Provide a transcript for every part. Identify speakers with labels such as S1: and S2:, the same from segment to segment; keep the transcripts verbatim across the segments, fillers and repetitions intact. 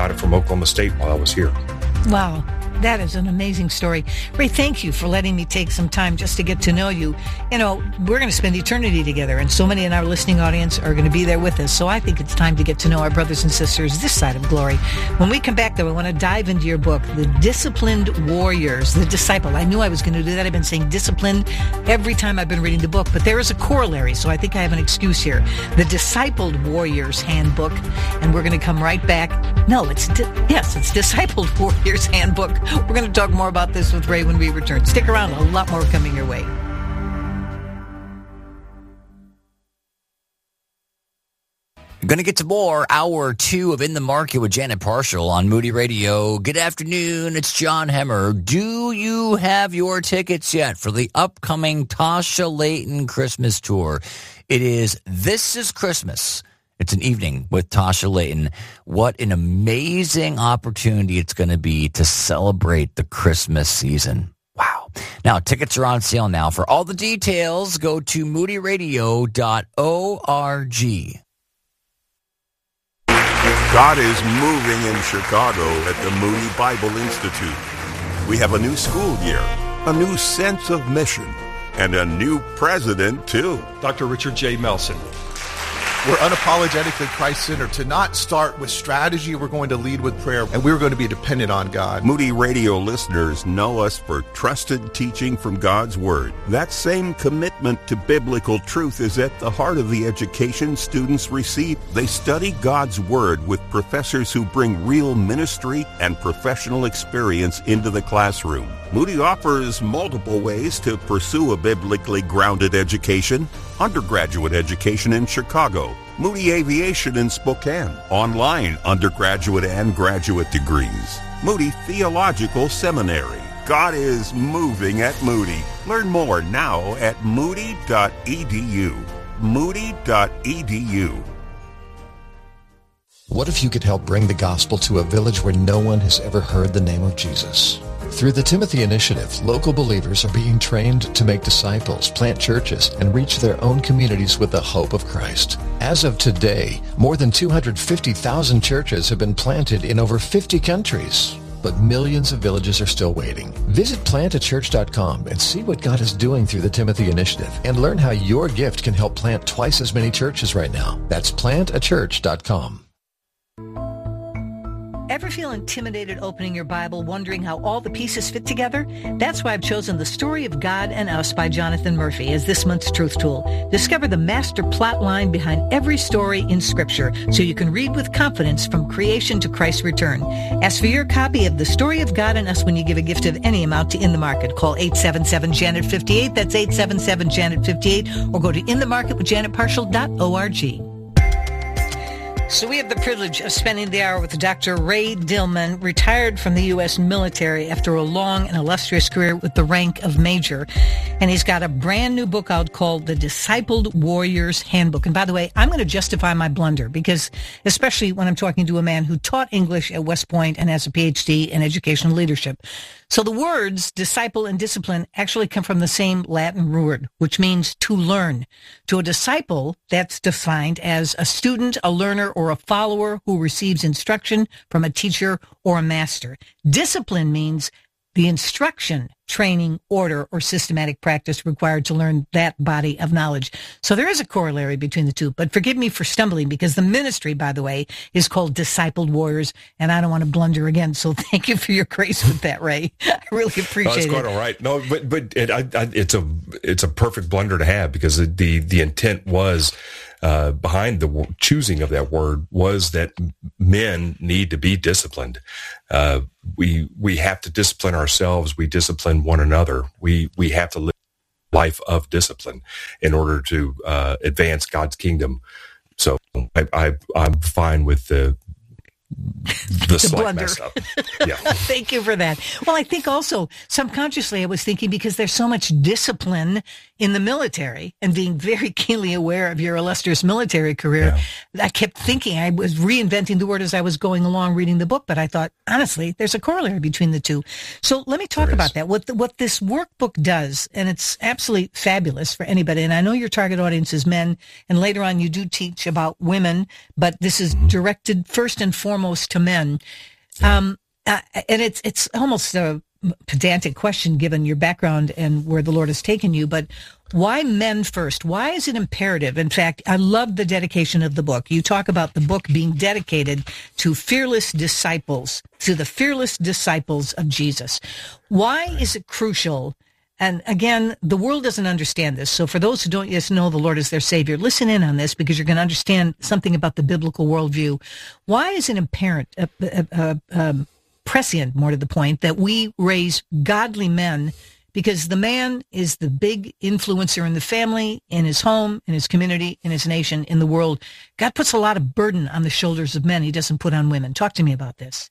S1: got it from Oklahoma State while I was here.
S2: Wow. That is an amazing story. Ray, thank you for letting me take some time just to get to know you. You know, we're going to spend eternity together, and so many in our listening audience are going to be there with us. So I think it's time to get to know our brothers and sisters this side of glory. When we come back, though, I want to dive into your book, The Disciplined Warriors, The Disciple. I knew I was going to do that. I've been saying disciplined every time I've been reading the book, but there is a corollary, so I think I have an excuse here. The Discipled Warriors Handbook, and we're going to come right back. No, it's, di- yes, it's Discipled Warriors Handbook. We're going to talk more about this with Ray when we return. Stick around. A lot more coming your way.
S3: Going to get to more hour two of In the Market with Janet Parshall on Moody Radio. Good afternoon. It's John Hemmer. Do you have your tickets yet for the upcoming Tasha Layton Christmas tour? It is This is Christmas. It's an evening with Tasha Layton. What an amazing opportunity it's going to be to celebrate the Christmas season. Wow. Now, tickets are on sale now. For all the details, go to moody radio dot org.
S4: God is moving in Chicago at the Moody Bible Institute. We have a new school year, a new sense of mission, and a new president, too.
S1: Doctor Richard J. Melson.
S5: We're unapologetically Christ-centered. To not start with strategy, we're going to lead with prayer, and we're going to be dependent on God.
S4: Moody Radio listeners know us for trusted teaching from God's Word. That same commitment to biblical truth is at the heart of the education students receive. They study God's Word with professors who bring real ministry and professional experience into the classroom. Moody offers multiple ways to pursue a biblically grounded education. Undergraduate education in Chicago, Moody Aviation in Spokane, online undergraduate and graduate degrees, Moody Theological Seminary. God is moving at Moody. Learn more now at moody dot e d u. moody dot e d u.
S6: What if you could help bring the gospel to a village where no one has ever heard the name of Jesus? Through the Timothy Initiative, local believers are being trained to make disciples, plant churches, and reach their own communities with the hope of Christ. As of today, more than two hundred fifty thousand churches have been planted in over fifty countries. But millions of villages are still waiting. Visit plant a church dot com and see what God is doing through the Timothy Initiative and learn how your gift can help plant twice as many churches right now. That's plant a church dot com.
S2: Ever feel intimidated opening your Bible, wondering how all the pieces fit together? That's why I've chosen The Story of God and Us by Jonathan Murphy as this month's Truth Tool. Discover the master plot line behind every story in Scripture so you can read with confidence from creation to Christ's return. Ask for your copy of The Story of God and Us when you give a gift of any amount to In the Market. Call eight seven seven, Janet fifty-eight. That's eight seven seven, Janet fifty-eight. Or go to in the market with janet parshall dot org. So we have the privilege of spending the hour with Doctor Ray Dillman, retired from the U S military after a long and illustrious career with the rank of major. And he's got a brand new book out called The Discipled Warriors Handbook. And by the way, I'm going to justify my blunder because, especially when I'm talking to a man who taught English at West Point and has a P H D in educational leadership. So the words disciple and discipline actually come from the same Latin word, which means to learn. To a disciple, that's defined as a student, a learner, or a follower who receives instruction from a teacher or a master. Discipline means the instruction, training, order, or systematic practice required to learn that body of knowledge. So there is a corollary between the two. But forgive me for stumbling, because the ministry, by the way, is called Discipled Warriors, and I don't want to blunder again. So thank you for your grace with that, Ray. I really appreciate
S1: no, it's
S2: it.
S1: It's quite all right. No, but but it, I, I, it's a it's a perfect blunder to have, because the the intent was uh, behind the choosing of that word was that men need to be disciplined. Uh, we we have to discipline ourselves. We discipline one another. We we have to live a life of discipline in order to uh, advance God's kingdom. So I, I I'm fine with the the, the slight
S2: blunder.
S1: mess up. Yeah.
S2: Thank you for that. Well, I think also subconsciously I was thinking, because there's so much discipline in the military, and being very keenly aware of your illustrious military career, yeah. I kept thinking, I was reinventing the word as I was going along reading the book, but I thought, honestly, there's a corollary between the two. So let me talk there about is. that. What the, what this workbook does, and it's absolutely fabulous for anybody, and I know your target audience is men, and later on you do teach about women, but this is mm-hmm. directed first and foremost to men. Um, uh, and it's it's almost a pedantic question given your background and where the Lord has taken you, but why men first? Why is it imperative? In fact, I love the dedication of the book. You talk about the book being dedicated to fearless disciples, to the fearless disciples of Jesus. Why is it crucial? And again, the world doesn't understand this. So for those who don't yet know the Lord as their Savior, listen in on this because you're going to understand something about the biblical worldview. Why is it apparent, uh, uh, uh, um, prescient, more to the point, that we raise godly men? Because the man is the big influencer in the family, in his home, in his community, in his nation, in the world. God puts a lot of burden on the shoulders of men he doesn't put on women. Talk to me about this.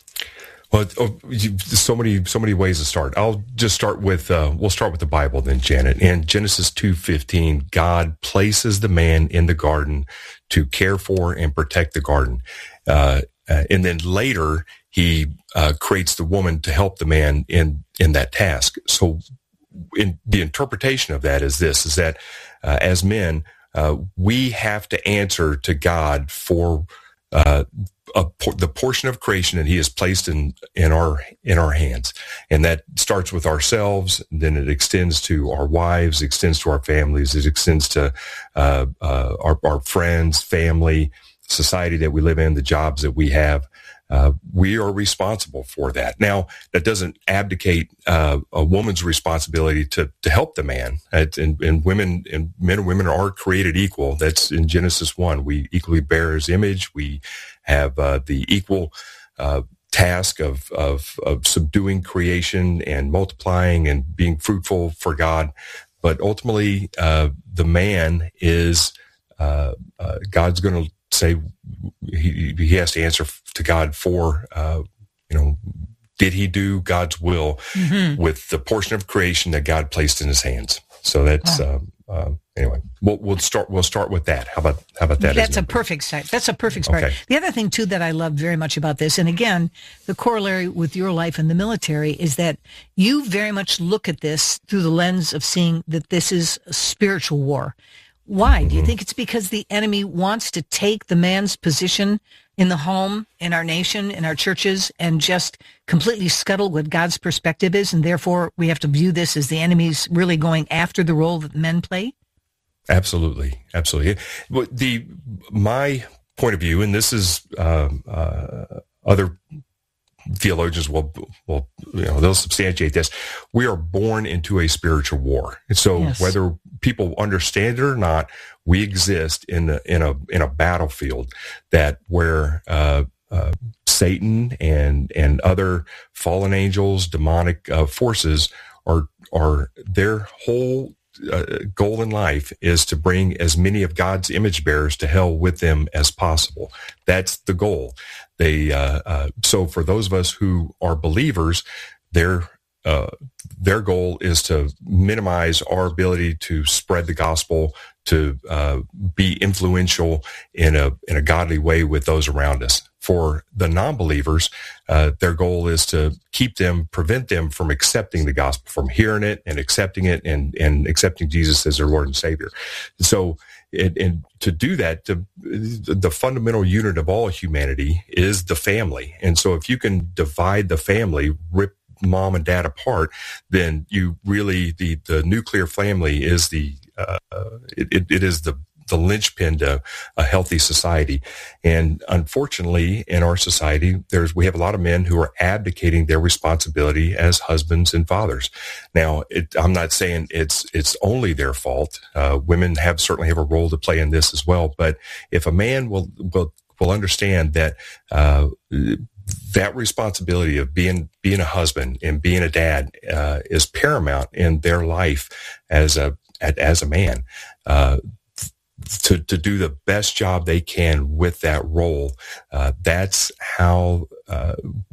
S1: Well, oh, you, so many, so many ways to start. I'll just start with, uh, we'll start with the Bible then, Janet. In Genesis two fifteen, God places the man in the garden to care for and protect the garden. Uh, uh, and then later, he uh, creates the woman to help the man in, in that task. So in the interpretation of that is this, is that uh, as men, uh, we have to answer to God for uh, a, the portion of creation that he has placed in, in our, in our hands. And that starts with ourselves. Then it extends to our wives, extends to our families. It extends to, uh, uh, our, our friends, family, society that we live in, the jobs that we have. Uh, we are responsible for that. Now, that doesn't abdicate uh, a woman's responsibility to to help the man. And, and, and women and men and women are created equal. That's in Genesis one. We equally bear his image. We have uh, the equal uh, task of, of of subduing creation and multiplying and being fruitful for God. But ultimately, uh, the man is uh, uh, God's going to say he, he has to answer to God for, uh, you know, did he do God's will mm-hmm. with the portion of creation that God placed in his hands? So that's, oh. uh, uh, anyway, we'll, we'll start, we'll start with that. How about, how about that?
S2: That's a perfect start. That's a perfect start. Okay. The other thing too that I love very much about this, and again, the corollary with your life in the military is that you very much look at this through the lens of seeing that this is a spiritual war. Why? Do you think it's because the enemy wants to take the man's position in the home, in our nation, in our churches, and just completely scuttle what God's perspective is, and therefore we have to view this as the enemy's really going after the role that men play?
S1: Absolutely. Absolutely. But the, my point of view, and this is uh, uh, other theologians will, will, you know, they'll substantiate this. We are born into a spiritual war. And so yes. whether people understand it or not, we exist in a, in a, in a battlefield that where, uh, uh, Satan and, and other fallen angels, demonic, uh, forces are, are their whole Uh, goal in life is to bring as many of God's image bearers to hell with them as possible. That's the goal. They, uh, uh, so for those of us who are believers, their, uh, their goal is to minimize our ability to spread the gospel, to, uh, be influential in a, in a godly way with those around us. For the non-believers, uh, their goal is to keep them, prevent them from accepting the gospel, from hearing it and accepting it and, and accepting Jesus as their Lord and Savior. So, and, and to do that, to, the fundamental unit of all humanity is the family. And so if you can divide the family, rip mom and dad apart, then you really, the, the nuclear family is the, uh, it, it, it is the, the linchpin to a healthy society. And unfortunately, in our society, there's, we have a lot of men who are abdicating their responsibility as husbands and fathers. Now, it, I'm not saying it's, it's only their fault. Uh, women have certainly have a role to play in this as well. But if a man will, will, will understand that, uh, that responsibility of being, being a husband and being a dad, uh, is paramount in their life as a, as a man, uh, to, to do the best job they can with that role. Uh, that's how, uh,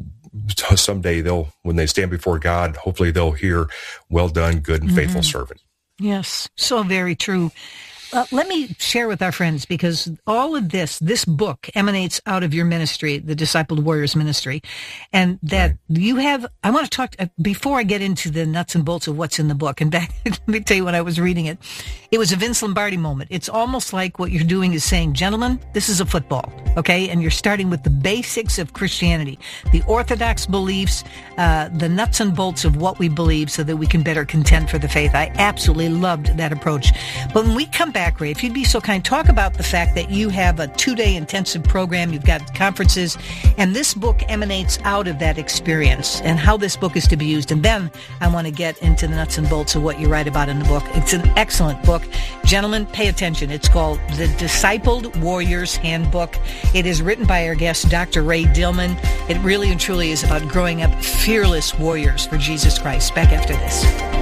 S1: someday they'll, when they stand before God, hopefully they'll hear, well done, good and faithful mm-hmm. servant.
S2: Yes. So very true. Uh, let me share with our friends, because all of this, this book emanates out of your ministry, the Discipled Warriors Ministry, and that right. you have, I want to talk, uh, before I get into the nuts and bolts of what's in the book, and back, let me tell you when I was reading it, it was a Vince Lombardi moment. It's almost like what you're doing is saying, gentlemen, this is a football, okay? And you're starting with the basics of Christianity, the orthodox beliefs, uh, the nuts and bolts of what we believe so that we can better contend for the faith. I absolutely loved that approach. But when we come back, Ray, if you'd be so kind, talk about the fact that you have a two-day intensive program, you've got conferences, and this book emanates out of that experience and how this book is to be used. And then I want to get into the nuts and bolts of what you write about in the book. It's an excellent book. Gentlemen, pay attention. It's called The Discipled Warriors Handbook. It is written by our guest, Doctor Ray Dillman. It really and truly is about growing up fearless warriors for Jesus Christ. Back after this.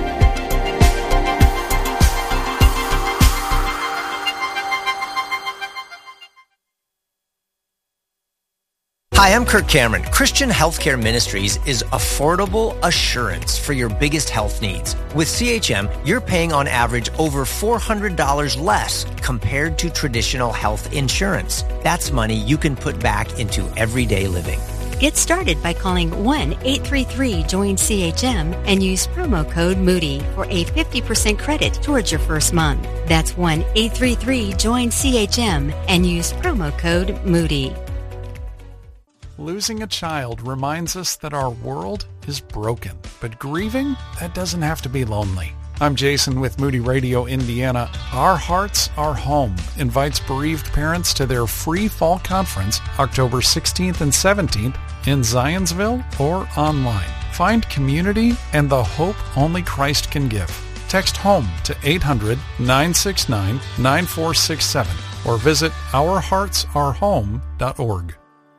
S7: Hi, I'm Kirk Cameron. Christian Healthcare Ministries is affordable assurance for your biggest health needs. With C H M, you're paying on average over four hundred dollars less compared to traditional health insurance. That's money you can put back into everyday living.
S8: Get started by calling one eight three three join C H M and use promo code Moody for a fifty percent credit towards your first month. That's one eight three three join C H M and use promo code Moody.
S9: Losing a child reminds us that our world is broken, but grieving, that doesn't have to be lonely. I'm Jason with Moody Radio Indiana. Our Hearts, Our Home invites bereaved parents to their free fall conference October sixteenth and seventeenth in Zionsville or online. Find community and the hope only Christ can give. Text HOME to eight hundred nine six nine nine four six seven or visit our hearts are home dot org.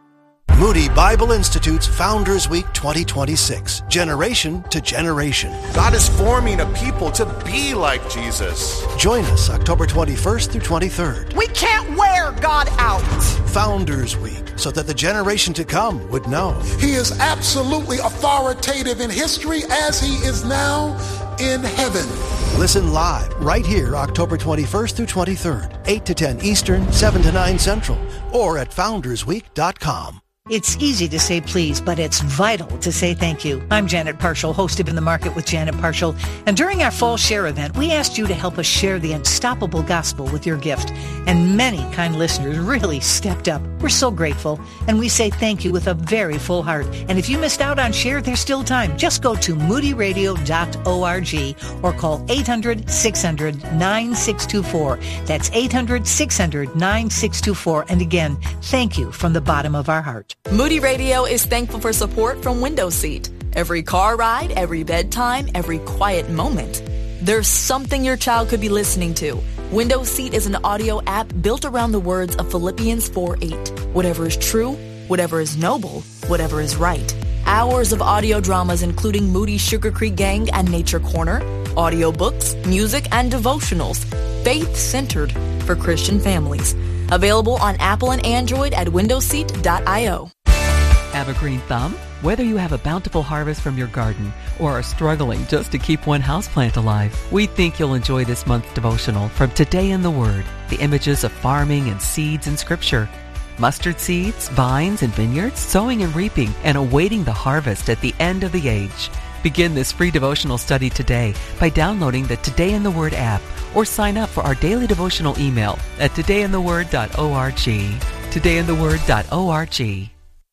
S10: Moody Bible Institute's Founders Week twenty twenty-six, Generation to Generation.
S5: God is forming a people to be like Jesus.
S10: Join us October twenty-first through twenty-third.
S11: We can't wear God out.
S10: Founders Week, so that the generation to come would know.
S12: He is absolutely authoritative in history as he is now in heaven.
S10: Listen live right here October twenty-first through twenty-third, eight to ten Eastern, seven to nine Central, or at founders week dot com.
S2: It's easy to say please, but it's vital to say thank you. I'm Janet Parshall, host of In the Market with Janet Parshall. And during our fall share event, we asked you to help us share the unstoppable gospel with your gift. And many kind listeners really stepped up. We're so grateful. And we say thank you with a very full heart. And if you missed out on share, there's still time. Just go to moody radio dot org or call eight hundred six hundred nine six two four. That's eight hundred six hundred nine six two four. And again, thank you from the bottom of our heart.
S13: Moody Radio is thankful for support from Window Seat. Every car ride, every bedtime, every quiet moment. There's something your child could be listening to. Window Seat is an audio app built around the words of Philippians four eight. Whatever is true, whatever is noble, whatever is right. Hours of audio dramas including Moody's Sugar Creek Gang and Nature Corner, audiobooks, music, and devotionals. Faith-centered for Christian families. Available on Apple and Android at window seat dot io.
S14: Have a green thumb? Whether you have a bountiful harvest from your garden or are struggling just to keep one houseplant alive, we think you'll enjoy this month's devotional from Today in the Word, the images of farming and seeds in Scripture. Mustard seeds, vines, and vineyards, sowing and reaping, and awaiting the harvest at the end of the age. Begin this free devotional study today by downloading the Today in the Word app or sign up for our daily devotional email at today in the word dot org. today in the word dot org.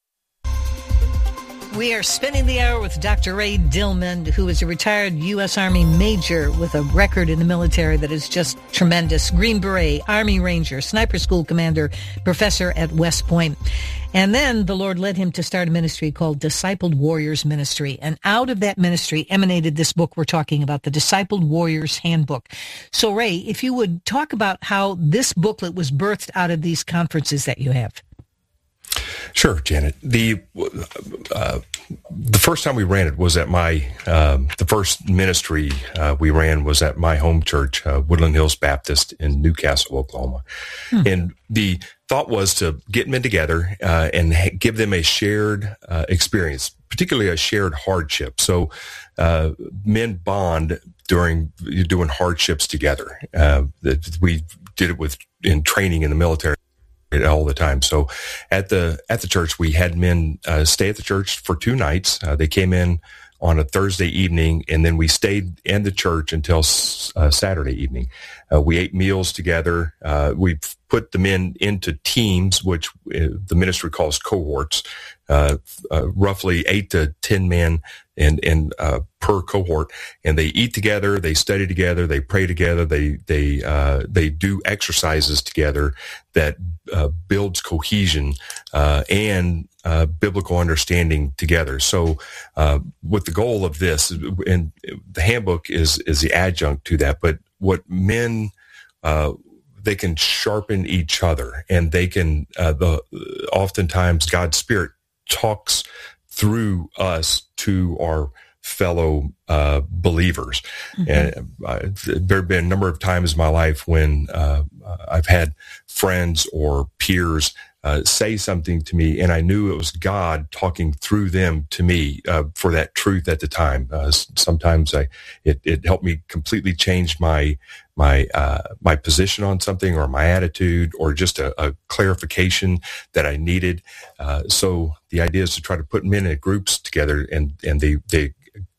S2: We are spending the hour with Doctor Ray Dillman, who is a retired U S Army major with a record in the military that is just tremendous. Green Beret, Army Ranger, Sniper School Commander, professor at West Point. And then the Lord led him to start a ministry called Discipled Warriors Ministry. And out of that ministry emanated this book we're talking about, the Discipled Warriors Handbook. So, Ray, if you would talk about how this booklet was birthed out of these conferences that you have.
S1: Sure, Janet. The uh, the first time we ran it was at my um, the first ministry uh, we ran was at my home church, uh, Woodland Hills Baptist in Newcastle, Oklahoma, hmm. and the thought was to get men together uh, and ha- give them a shared uh, experience. particularly a shared hardship. So uh, men bond during doing hardships together. Uh, that we did it with in training in the military all the time. So at the at the church, we had men uh, stay at the church for two nights. Uh, they came in on a Thursday evening, and then we stayed in the church until uh, Saturday evening. Uh, we ate meals together. Uh, we put the men into teams, which uh, the ministry calls cohorts, uh, uh, roughly eight to ten men and, and, uh, per cohort. And they eat together, they study together, they pray together, they, they, uh, they do exercises together that, uh, builds cohesion, uh, and, uh, biblical understanding together. So, uh, with the goal of this, and the handbook is, is the adjunct to that, but what men, uh, they can sharpen each other, and they can, uh, the, oftentimes God's Spirit talks through us to our fellow uh, believers. Mm-hmm. And uh, there have been a number of times in my life when uh, I've had friends or peers uh, say something to me, and I knew it was God talking through them to me uh, for that truth at the time. Uh, sometimes I, it, it helped me completely change my my uh, my position on something, or my attitude, or just a, a clarification that I needed. Uh, so the idea is to try to put men in groups together, and and they they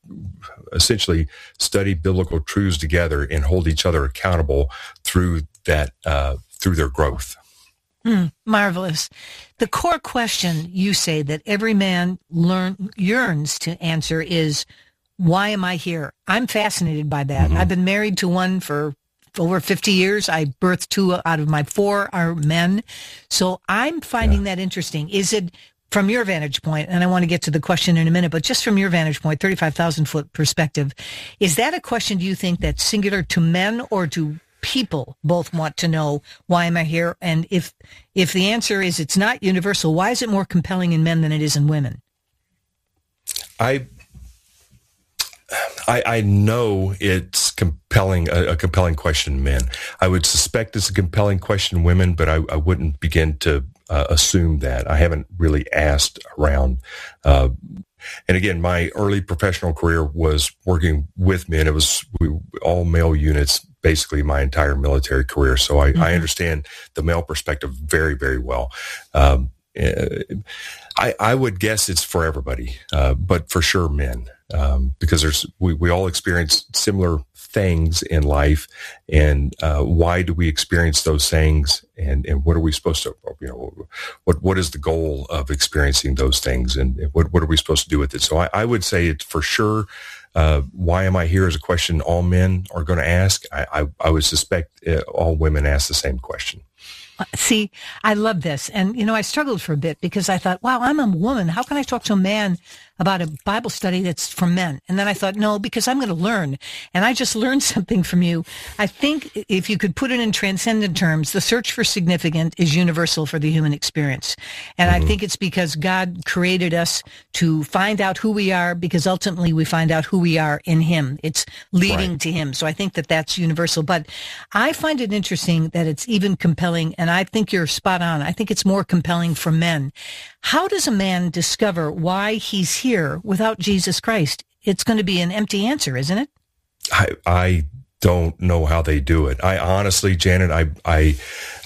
S1: essentially study biblical truths together and hold each other accountable through that uh, through their growth.
S2: Mm, marvelous. The core question you say that every man learn yearns to answer is, why am I here? I'm fascinated by that. Mm-hmm. I've been married to one for over fifty years. I birthed two out of my four are men. So I'm finding yeah. that interesting. Is it, from your vantage point, and I want to get to the question in a minute, but just from your vantage point, thirty-five thousand foot perspective, is that a question, do you think, that's singular to men, or do people both want to know, why am I here? And if if the answer is it's not universal, why is it more compelling in men than it is in women?
S1: I I, I know it's compelling, a, a compelling question in men. I would suspect it's a compelling question in women, but I, I wouldn't begin to uh, assume that. I haven't really asked around. Uh, and again, my early professional career was working with men. It was we, all male units, basically my entire military career. So I, mm-hmm. I understand the male perspective very, very well. Um, I, I would guess it's for everybody, uh, but for sure men. Um, because there's, we, we all experience similar things in life, and uh, why do we experience those things, and, and what are we supposed to, you know, what what is the goal of experiencing those things, and what what are we supposed to do with it? So I, I would say it's for sure. Uh, why am I here is a question all men are going to ask. I, I, I would suspect uh, all women ask the same question.
S2: See, I love this. And, you know, I struggled for a bit because I thought, wow, I'm a woman. How can I talk to a man about a Bible study that's for men? And then I thought, no, because I'm going to learn. And I just learned something from you. I think if you could put it in transcendent terms, the search for significance is universal for the human experience. And mm-hmm. I think it's because God created us to find out who we are, because ultimately we find out who we are in Him. It's leading right. to Him. So I think that that's universal. But I find it interesting that it's even compelling, and I think you're spot on. I think it's more compelling for men. How does a man discover why he's here without Jesus Christ? It's going to be an empty answer, isn't it?
S1: I, I don't know how they do it. I honestly, Janet, I, I,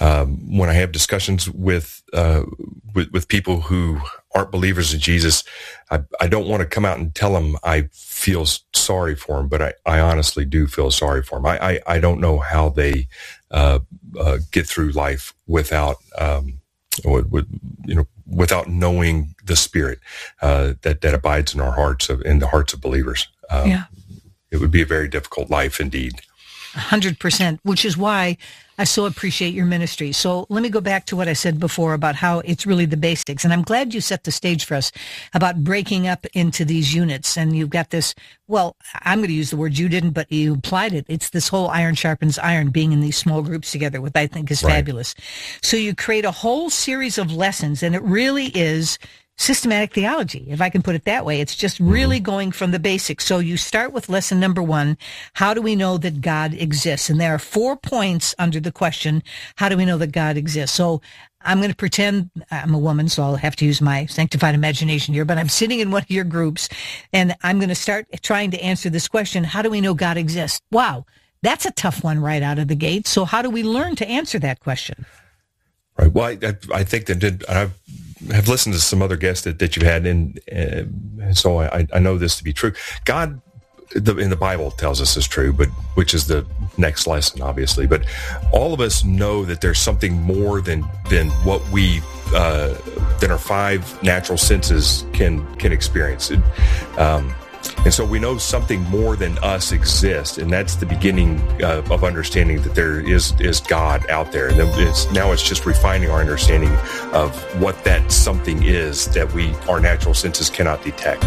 S1: um, when I have discussions with, uh, with, with people who aren't believers in Jesus, I, I don't want to come out and tell them I feel sorry for them, but I, I honestly do feel sorry for them. I, I, I don't know how they, uh, uh, get through life without, um, with, with, you know, without knowing the Spirit, uh, that, that abides in our hearts, of, in the hearts of believers. Um,
S2: yeah.
S1: It would be a very difficult life indeed.
S2: one hundred percent, which is why I so appreciate your ministry. So let me go back to what I said before about how it's really the basics. And I'm glad you set the stage for us about breaking up into these units. And you've got this, well, I'm going to use the word you didn't, but you applied it. It's this whole iron sharpens iron, being in these small groups together, which I think is right. fabulous. So you create a whole series of lessons, and it really is systematic theology, if I can put it that way. It's just really going from the basics. So you start with lesson number one. How do we know that God exists? And there are four points under the question, how do we know that God exists? So I'm going to pretend I'm a woman, so I'll have to use my sanctified imagination here, but I'm sitting in one of your groups, and I'm going to start trying to answer this question, how do we know God exists? Wow, that's a tough one right out of the gate. So how do we learn to answer that question?
S1: Right. Well, I, I think that did, I have listened to some other guests that, that you've had, and uh, so I, I know this to be true. God, the, in the Bible, tells us is true, but which is the next lesson, obviously. But all of us know that there's something more than than what we uh, than our five natural senses can can experience. It, um, And so we know something more than us exists, and that's the beginning uh, of understanding that there is is God out there. And then it's, now it's just refining our understanding of what that something is that we our natural senses cannot detect.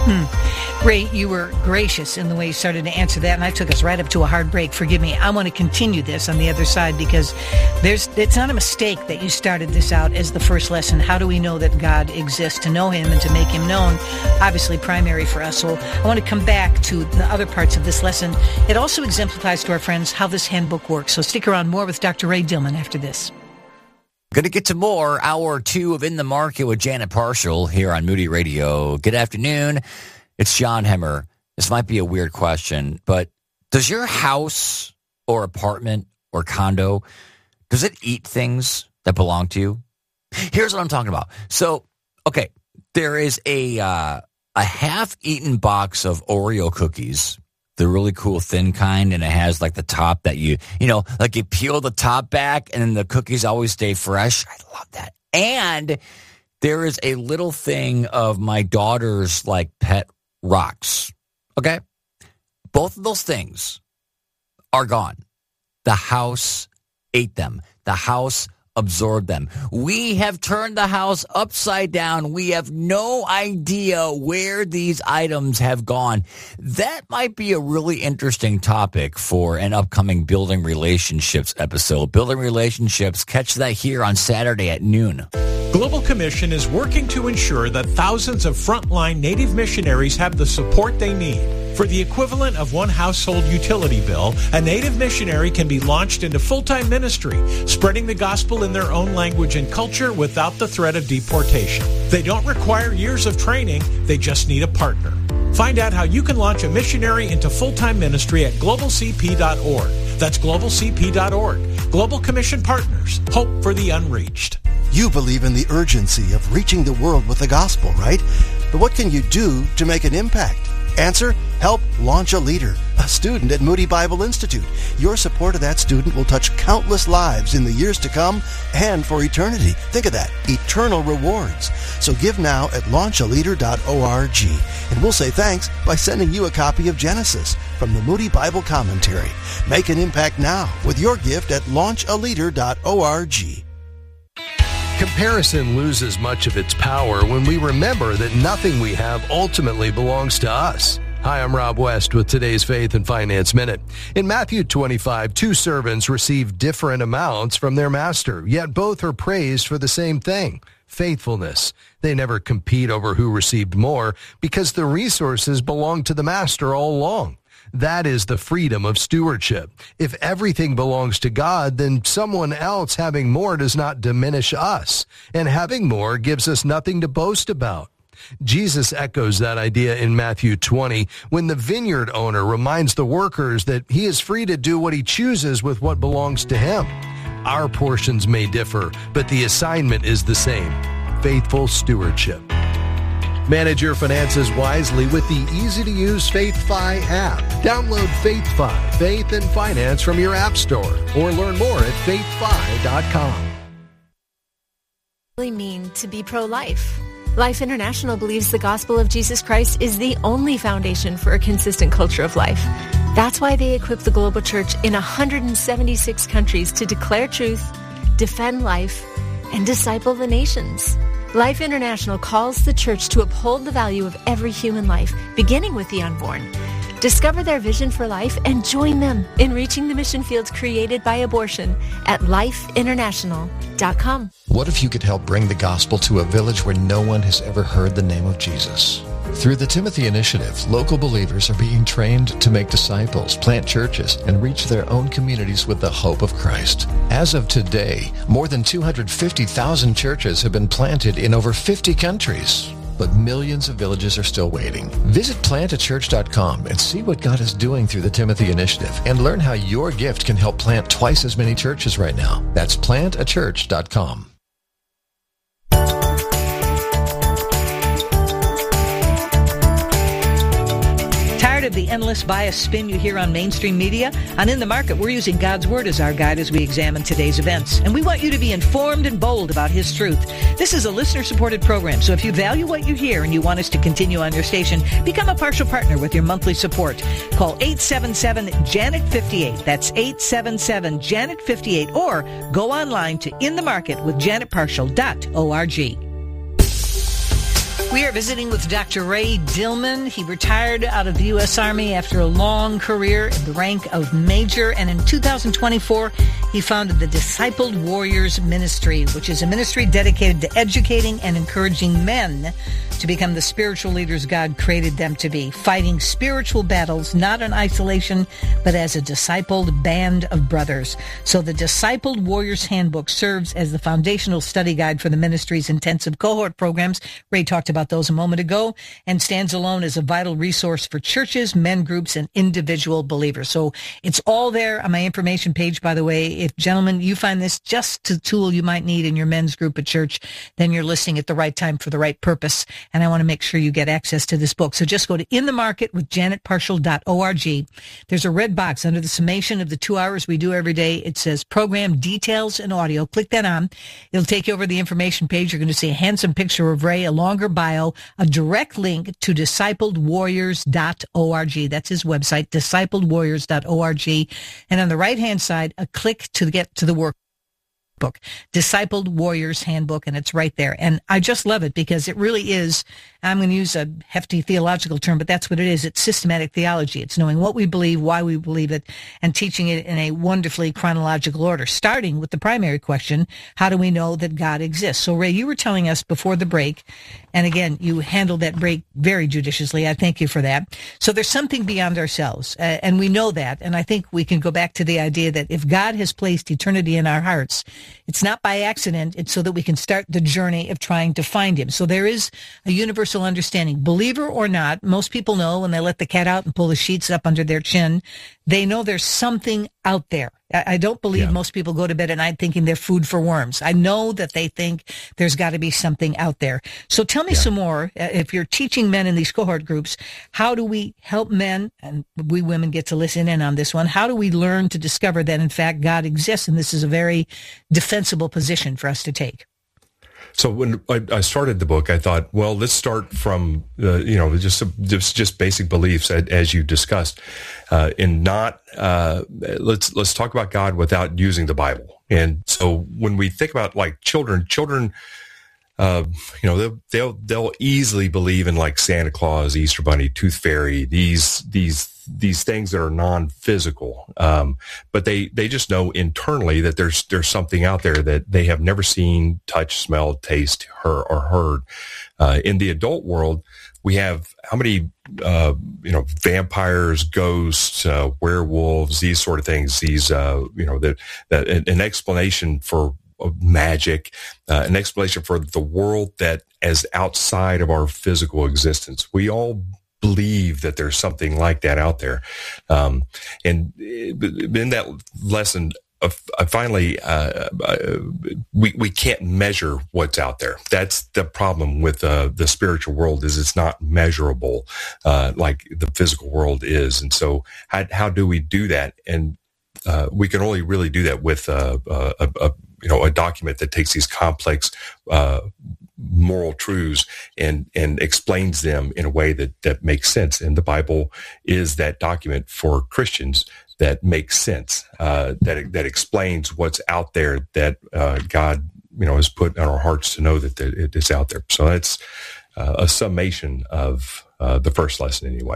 S2: Hmm. Ray, you were gracious in the way you started to answer that, and I took us right up to a hard break. Forgive me. I want to continue this on the other side because there's it's not a mistake that you started this out as the first lesson. How do we know that God exists? To know Him and to make Him known, obviously primary for us. So I want to come back to the other parts of this lesson. It also exemplifies to our friends how this handbook works. So stick around, more with Doctor Ray Dillman after this.
S3: Going to get to more, hour two of In the Market with Janet Parshall here on Moody Radio. Good afternoon. It's John Hemmer. This might be a weird question, but does your house or apartment or condo, does it eat things that belong to you? Here's what I'm talking about. So, okay, there is a uh, a half-eaten box of Oreo cookies, the really cool thin kind, and it has like the top that you, you know, like you peel the top back and then the cookies always stay fresh. I love that. And there is a little thing of my daughter's like pet rocks. Okay? Both of those things are gone. The house ate them. The house absorb them. We have turned the house upside down. We have no idea where these items have gone. That might be a really interesting topic for an upcoming Building Relationships episode. Building Relationships, catch that here on Saturday at noon.
S15: Global Commission is working to ensure that thousands of frontline Native missionaries have the support they need. For the equivalent of one household utility bill, a Native missionary can be launched into full-time ministry, spreading the gospel in their own language and culture without the threat of deportation. They don't require years of training, they just need a partner. Find out how you can launch a missionary into full-time ministry at global c p dot org. That's global c p dot org. Global Commission Partners, hope for the unreached.
S10: You believe in the urgency of reaching the world with the gospel, right? But what can you do to make an impact? Answer, help launch a leader, a student at Moody Bible Institute. Your support of that student will touch countless lives in the years to come and for eternity. Think of that, eternal rewards. So give now at launch a leader dot org, and we'll say thanks by sending you a copy of Genesis from the Moody Bible Commentary. Make an impact now with your gift at launch a leader dot org.
S16: Comparison loses much of its power when we remember that nothing we have ultimately belongs to us. Hi, I'm Rob West with today's Faith and Finance Minute. In Matthew twenty-five, two servants received different amounts from their master, yet both are praised for the same thing, faithfulness. They never compete over who received more because the resources belong to the master all along. That is the freedom of stewardship. If everything belongs to God, then someone else having more does not diminish us, and having more gives us nothing to boast about. Jesus echoes that idea in Matthew twenty when the vineyard owner reminds the workers that he is free to do what he chooses with what belongs to him. Our portions may differ, but the assignment is the same: faithful stewardship. Manage your finances wisely with the easy-to-use FaithFi app. Download FaithFi, Faith and Finance from your app store, or learn more at faith fi dot com.
S17: Really mean to be pro-life? Life International believes the gospel of Jesus Christ is the only foundation for a consistent culture of life. That's why they equip the global church in one hundred seventy-six countries to declare truth, defend life, and disciple the nations. Life International calls the church to uphold the value of every human life, beginning with the unborn. Discover their vision for life and join them in reaching the mission fields created by abortion at life international dot com.
S6: What if you could help bring the gospel to a village where no one has ever heard the name of Jesus? Through the Timothy Initiative, local believers are being trained to make disciples, plant churches, and reach their own communities with the hope of Christ. As of today, more than two hundred fifty thousand churches have been planted in over fifty countries. But millions of villages are still waiting. Visit plant a church dot com and see what God is doing through the Timothy Initiative and learn how your gift can help plant twice as many churches right now. That's plant a church dot com.
S2: Of the endless bias spin you hear on mainstream media? On In the Market, we're using God's Word as our guide as we examine today's events. And we want you to be informed and bold about His truth. This is a listener-supported program, so if you value what you hear and you want us to continue on your station, become a partial partner with your monthly support. Call eight seven seven, Janet fifty-eight. That's eight seven seven, Janet fifty-eight. Or go online to in the market with janet partial dot org. We are visiting with Doctor Ray Dillman. He retired out of the U S Army after a long career in the rank of major, and in two thousand twenty-four, he founded the Discipled Warriors Ministry, which is a ministry dedicated to educating and encouraging men to become the spiritual leaders God created them to be, fighting spiritual battles, not in isolation, but as a discipled band of brothers. So the Discipled Warriors Handbook serves as the foundational study guide for the ministry's intensive cohort programs. Ray talked about those a moment ago, and stands alone as a vital resource for churches, men groups, and individual believers. So it's all there on my information page, by the way. If, gentlemen, you find this just a tool you might need in your men's group at church, then you're listening at the right time for the right purpose. And I want to make sure you get access to this book. So just go to in the market with janet partial dot org. There's a red box under the summation of the two hours we do every day. It says program details and audio. Click that on. It'll take you over the information page. You're going to see a handsome picture of Ray, a longer bio, a direct link to discipled warriors dot org. That's his website, discipled warriors dot org. And on the right-hand side, a click to get to the work. Book, Discipled Warriors Handbook, and it's right there. And I just love it because it really is, I'm going to use a hefty theological term, but that's what it is. It's systematic theology. It's knowing what we believe, why we believe it, and teaching it in a wonderfully chronological order, starting with the primary question, how do we know that God exists? So, Ray, you were telling us before the break, and again, you handled that break very judiciously. I thank you for that. So there's something beyond ourselves, uh, and we know that, and I think we can go back to the idea that if God has placed eternity in our hearts, it's not by accident. It's so that we can start the journey of trying to find him. So there is a universal understanding. Believer or not, most people know when they let the cat out and pull the sheets up under their chin, they know there's something out there. I don't believe yeah. most people go to bed at night thinking they're food for worms. I know that they think there's got to be something out there. So tell me yeah. some more. If you're teaching men in these cohort groups, how do we help men, and we women get to listen in on this one, how do we learn to discover that, in fact, God exists, and this is a very defensible position for us to take?
S1: So when I started the book, I thought, well, let's start from, uh, you know, just, just, just basic beliefs as you discussed, uh, and not, uh, let's, let's talk about God without using the Bible. And so when we think about like children, children, uh, you know, they'll, they'll, they'll easily believe in like Santa Claus, Easter Bunny, Tooth Fairy, these, these, these things that are non-physical. Um, but they, they just know internally that there's, there's something out there that they have never seen, touched, smelled, tasted, heard, or heard. Uh, in the adult world, we have how many, uh, you know, vampires, ghosts, uh, werewolves, these sort of things, these, uh, you know, that, that an explanation for magic, uh, an explanation for the world that is outside of our physical existence. We all believe that there's something like that out there. Um, and in that lesson, uh, finally, uh, uh, we, we can't measure what's out there. That's the problem with uh, the spiritual world, is it's not measurable uh, like the physical world is. And so how, how do we do that? And uh, we can only really do that with uh, a, a, a you know, a document that takes these complex uh moral truths and and explains them in a way that that makes sense. And the Bible is that document for Christians that makes sense, uh that that explains what's out there that uh God, you know, has put on our hearts to know that it is out there. So that's uh, a summation of uh the first lesson anyway.
S2: Yeah.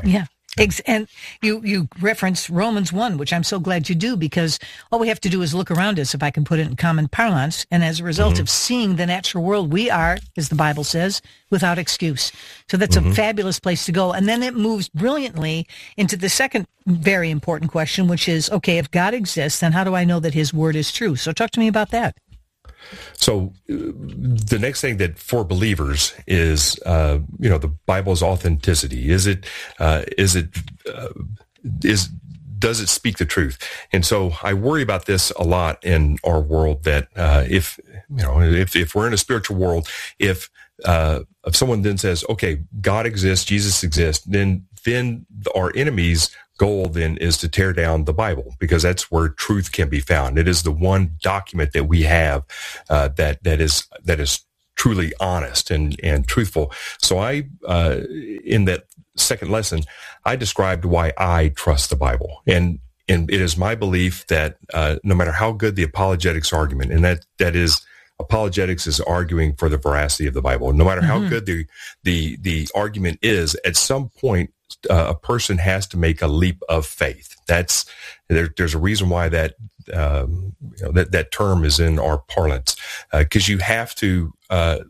S2: Ex- and you, you reference Romans one, which I'm so glad you do, because all we have to do is look around us, if I can put it in common parlance, and as a result mm-hmm. of seeing the natural world, we are, as the Bible says, without excuse. So that's mm-hmm. a fabulous place to go. And then it moves brilliantly into the second very important question, which is, okay, if God exists, then how do I know that his word is true? So talk to me about that.
S1: So uh, the next thing that for believers is, uh, you know, the Bible's authenticity. Is it, uh, is it, uh, is, does it speak the truth? And so I worry about this a lot in our world, that, uh, if, you know, if, if we're in a spiritual world, if, uh, if someone then says, okay, God exists, Jesus exists, then, then our enemies' goal then is to tear down the Bible, because that's where truth can be found. It is the one document that we have uh, that that is that is truly honest and and truthful. So I, uh, in that second lesson, I described why I trust the Bible, and and it is my belief that uh, no matter how good the apologetics argument, and that that is. Apologetics is arguing for the veracity of the Bible. No matter how mm-hmm. good the the the argument is, at some point uh, a person has to make a leap of faith. That's there, there's a reason why that um, you know, that that term is in our parlance, because uh, you have to uh,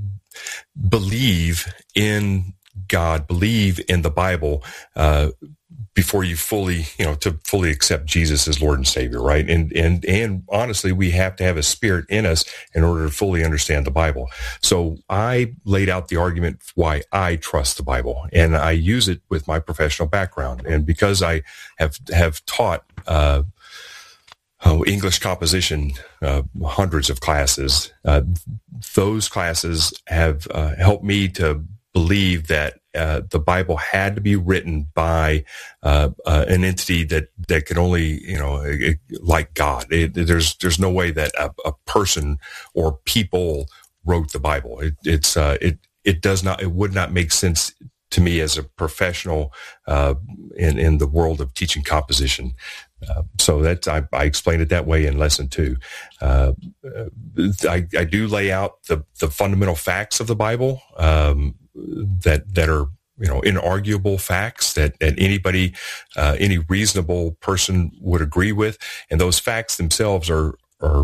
S1: believe in God, believe in the Bible. Uh, before you fully, you know, to fully accept Jesus as Lord and Savior, right? And, and, and honestly, we have to have a spirit in us in order to fully understand the Bible. So I laid out the argument why I trust the Bible, and I use it with my professional background. And because I have, have taught, uh, oh, English composition, uh, hundreds of classes, uh, those classes have, uh, helped me to believe that uh, the Bible had to be written by uh, uh, an entity that, that could only, you know, it, like God. It, there's there's no way that a, a person or people wrote the Bible. It, it's uh, it it does not it would not make sense to me as a professional uh, in in the world of teaching composition. Uh, so that I, I explained it that way in lesson two. Uh, I, I do lay out the the fundamental facts of the Bible. Um, that that are, you know, inarguable facts that, that anybody, uh, any reasonable person would agree with. And those facts themselves are, are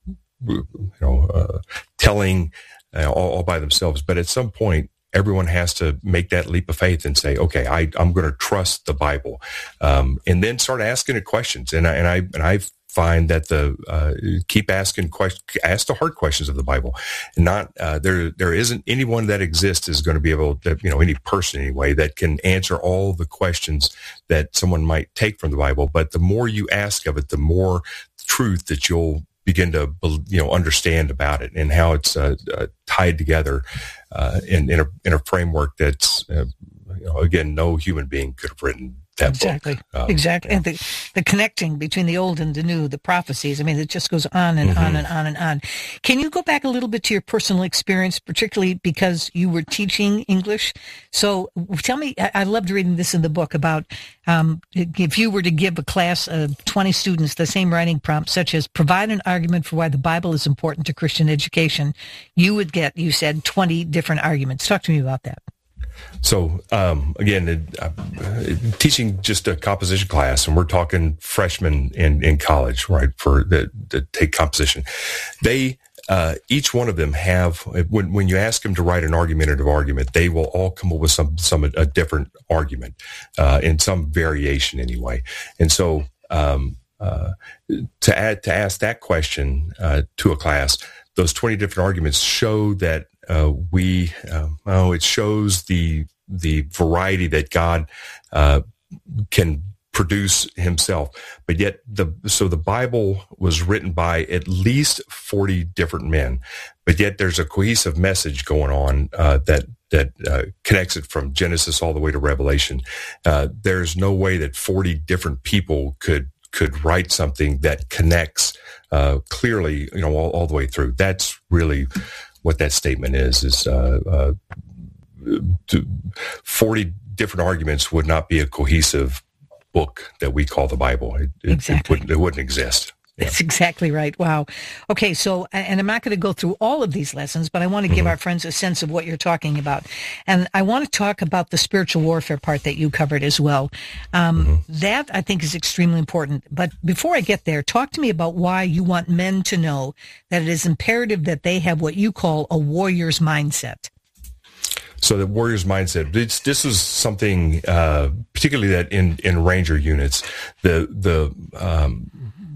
S1: you know, uh, telling uh, all, all by themselves. But at some point, everyone has to make that leap of faith and say, okay, I, I'm going to trust the Bible, um, and then start asking it questions. And I, and I, and I find that the, uh, keep asking questions, ask the hard questions of the Bible. And not, uh, there, there isn't anyone that exists is going to be able to, you know, any person anyway, that can answer all the questions that someone might take from the Bible. But the more you ask of it, the more truth that you'll begin to, you know, understand about it, and how it's uh, uh, tied together uh, in, in a, in a framework that's, uh, you know, again, no human being could have written that
S2: exactly.
S1: book. Um,
S2: exactly.
S1: Yeah.
S2: And the, the connecting between the old and the new, the prophecies, I mean, it just goes on and mm-hmm. on and on and on. Can you go back a little bit to your personal experience, particularly because you were teaching English? So tell me, I, I loved reading this in the book about um, if you were to give a class of twenty students the same writing prompt, such as provide an argument for why the Bible is important to Christian education, you would get, you said, twenty different arguments. Talk to me about that.
S1: So, um, again, uh, teaching just a composition class, and we're talking freshmen in, in college, right, for the, the take composition. They, uh, each one of them have, when, when you ask them to write an argumentative argument, they will all come up with some, some, a different argument, uh, in some variation anyway. And so, um, uh, to add, to ask that question, uh, to a class, those twenty different arguments show that, uh, we, uh, oh, it shows the, the variety that God, uh, can produce himself. But yet the, so the Bible was written by at least forty different men, but yet there's a cohesive message going on, uh, that, that, uh, connects it from Genesis all the way to Revelation. Uh, there's no way that forty different people could, could write something that connects, uh, clearly, you know, all, all the way through. That's really what that statement is, is, uh, uh, forty different arguments would not be a cohesive book that we call the Bible. It,
S2: exactly.
S1: it, it, wouldn't, it wouldn't exist.
S2: That's exactly right. Wow. Okay, so, and I'm not going to go through all of these lessons, but I want to give mm-hmm. our friends a sense of what you're talking about. And I want to talk about the spiritual warfare part that you covered as well. Um, mm-hmm. That, I think, is extremely important. But before I get there, talk to me about why you want men to know that it is imperative that they have what you call a warrior's mindset.
S1: So the warrior's mindset, it's, this is something, uh, particularly that in, in Ranger units, the, the, um,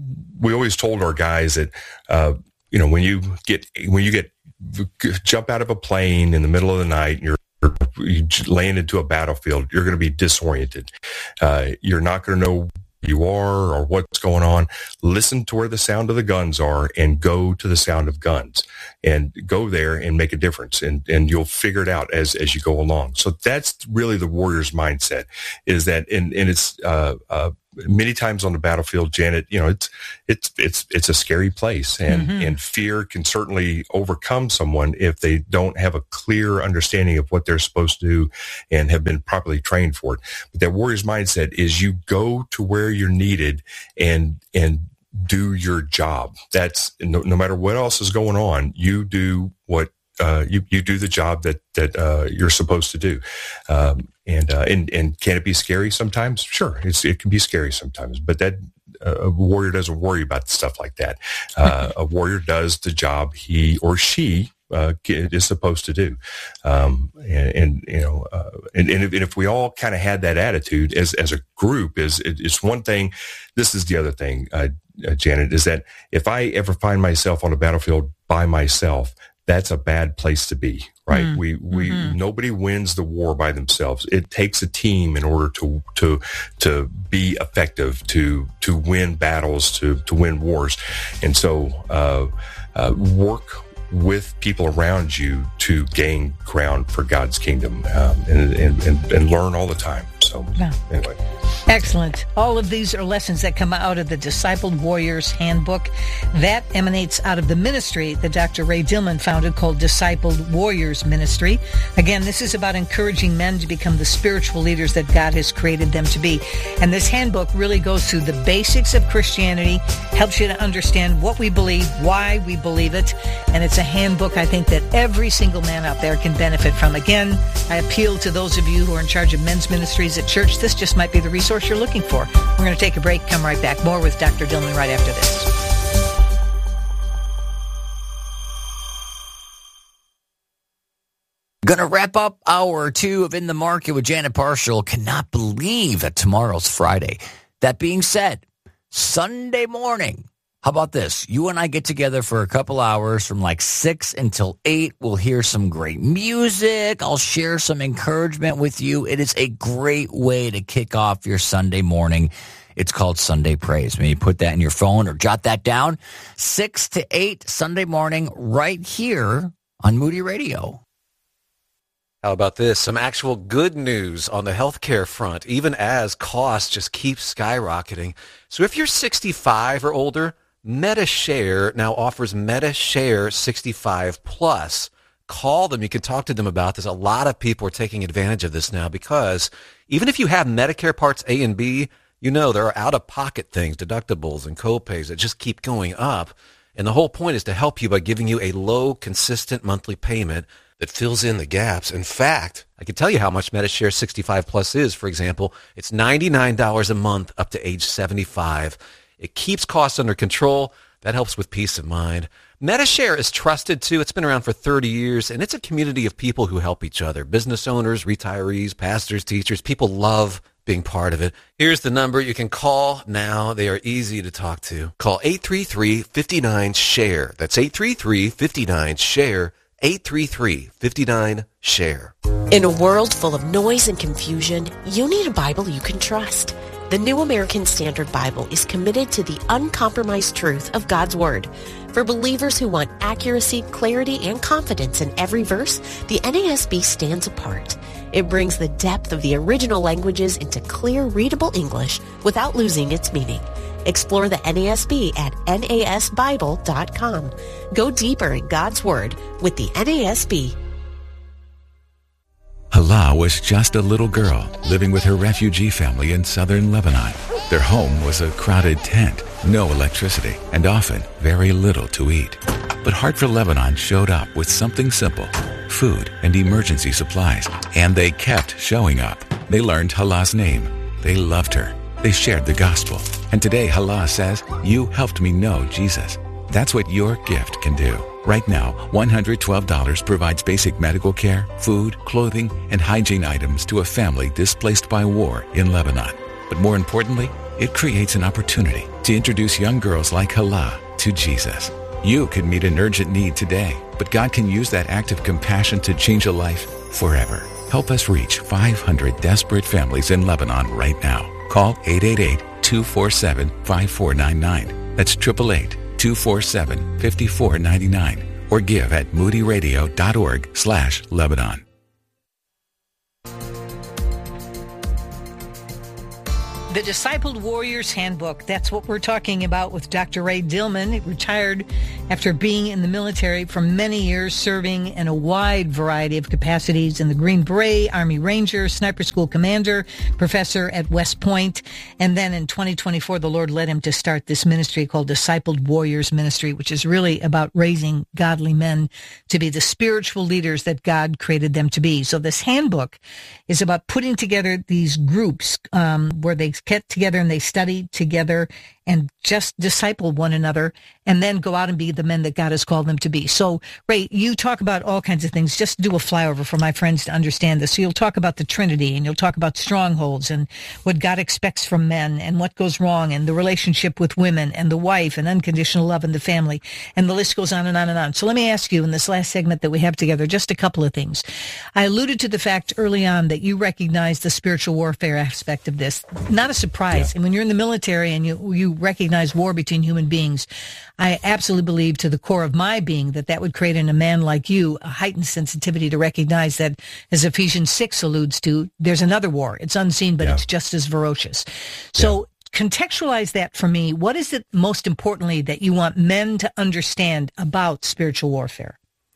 S1: we always told our guys that, uh, you know, when you get, when you get, jump out of a plane in the middle of the night and you're, you land into a battlefield, you're going to be disoriented. Uh, you're not going to know you are or what's going on. Listen to where the sound of the guns are and go to the sound of guns and go there and make a difference. And, and you'll figure it out as, as you go along. So that's really the warrior's mindset, is that, and, and it's, uh, uh, many times on the battlefield, Janet, you know, it's, it's, it's, it's a scary place, and, mm-hmm. and fear can certainly overcome someone if they don't have a clear understanding of what they're supposed to do and have been properly trained for it. But that warrior's mindset is you go to where you're needed and, and do your job. That's no, no matter what else is going on, you do what, uh, you, you do the job that, that, uh, you're supposed to do. Um, And, uh, and, and can it be scary sometimes? Sure. It's, it can be scary sometimes, but that, uh, a warrior doesn't worry about stuff like that. Uh, a warrior does the job he or she, uh, is supposed to do. Um, and, and, you know, uh, and, and if, and if we all kind of had that attitude as, as a group, is it, it's one thing. This is the other thing, uh, uh, Janet, is that if I ever find myself on a battlefield by myself, that's a bad place to be, right? Mm, we, we, mm-hmm. nobody wins the war by themselves. It takes a team in order to, to, to be effective, to, to win battles, to, to win wars. And so, uh, uh, work with people around you to gain ground for God's kingdom, um, and, and, and, and learn all the time. So yeah. Anyway.
S2: Excellent. All of these are lessons that come out of the Discipled Warriors Handbook. That emanates out of the ministry that Doctor Ray Dillman founded, called Discipled Warriors Ministry. Again, this is about encouraging men to become the spiritual leaders that God has created them to be. And this handbook really goes through the basics of Christianity, helps you to understand what we believe, why we believe it. And it's a handbook, I think, that every single man out there can benefit from. Again, I appeal to those of you who are in charge of men's ministries at church. This just might be the resource you're looking for. We're going to take a break, come right back. More with Doctor Dillman right after this.
S3: Going to wrap up hour two of In the Market with Janet Parshall. Cannot believe that tomorrow's Friday. That being said, Sunday morning, how about this? You and I get together for a couple hours from like six until eight. We'll hear some great music. I'll share some encouragement with you. It is a great way to kick off your Sunday morning. It's called Sunday Praise. Maybe put that in your phone or jot that down. six to eight Sunday morning right here on Moody Radio.
S18: How about this? Some actual good news on the healthcare front, even as costs just keep skyrocketing. So if you're sixty-five or older, MediShare now offers MediShare sixty-five plus. Call them. You can talk to them about this. A lot of people are taking advantage of this now because even if you have Medicare Parts A and B, you know there are out-of-pocket things, deductibles and copays that just keep going up. And the whole point is to help you by giving you a low, consistent monthly payment that fills in the gaps. In fact, I can tell you how much MediShare sixty-five plus is. For example, it's ninety-nine dollars a month up to age seventy-five. It keeps costs under control. That helps with peace of mind. MediShare is trusted, too. It's been around for thirty years, and it's a community of people who help each other. Business owners, retirees, pastors, teachers. People love being part of it. Here's the number you can call now. They are easy to talk to. Call eight three three, five nine, SHARE. That's eight three three, five nine, SHARE. eight three three, five nine, SHARE.
S19: In a world full of noise and confusion, you need a Bible you can trust. The New American Standard Bible is committed to the uncompromised truth of God's Word. For believers who want accuracy, clarity, and confidence in every verse, the N A S B stands apart. It brings the depth of the original languages into clear, readable English without losing its meaning. Explore the N A S B at N A S Bible dot com. Go deeper in God's Word with the N A S B.
S20: Hala was just a little girl living with her refugee family in southern Lebanon. Their home was a crowded tent, no electricity, and often very little to eat. But Heart for Lebanon showed up with something simple, food and emergency supplies, and they kept showing up. They learned Halah's name. They loved her. They shared the gospel. And today Halah says, you helped me know Jesus. That's what your gift can do. Right now, one hundred twelve dollars provides basic medical care, food, clothing, and hygiene items to a family displaced by war in Lebanon. But more importantly, it creates an opportunity to introduce young girls like Halah to Jesus. You could meet an urgent need today, but God can use that act of compassion to change a life forever. Help us reach five hundred desperate families in Lebanon right now. Call eight eight eight, two four seven, five four nine nine. That's eight eight eight, two four seven, five four nine nine. Or give at moodyradio.org slash Lebanon.
S2: The Discipled Warrior's Handbook. That's what we're talking about with Doctor Ray Dillman, retired after being in the military for many years, serving in a wide variety of capacities in the Green Beret, Army Ranger, Sniper School Commander, professor at West Point. And then in twenty twenty-four, the Lord led him to start this ministry called Discipled Warriors Ministry, which is really about raising godly men to be the spiritual leaders that God created them to be. So this handbook is about putting together these groups um, where they get together and they study together and just disciple one another and then go out and be the men that God has called them to be. So, Ray, you talk about all kinds of things. Just do a flyover for my friends to understand this. So you'll talk about the Trinity, and you'll talk about strongholds and what God expects from men and what goes wrong, and the relationship with women and the wife and unconditional love in the family. And the list goes on and on and on. So let me ask you in this last segment that we have together just a couple of things. I alluded to the fact early on that you recognize the spiritual warfare aspect of this. Not a surprise. Yeah. And when you're in the military and you, you recognize war between human beings, I absolutely believe to the core of my being that that would create in a man like you a heightened sensitivity to recognize that, as Ephesians six alludes to, there's another war. It's unseen, but yeah. it's just as ferocious. So yeah. contextualize that for me. What is it most importantly that you want men to understand about spiritual warfare?